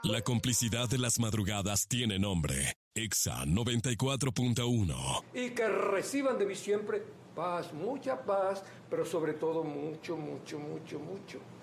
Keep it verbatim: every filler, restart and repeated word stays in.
La complicidad de las madrugadas tiene nombre. Exa noventa y cuatro punto uno. Y que reciban de mí siempre paz, mucha paz, pero sobre todo mucho, mucho, mucho, mucho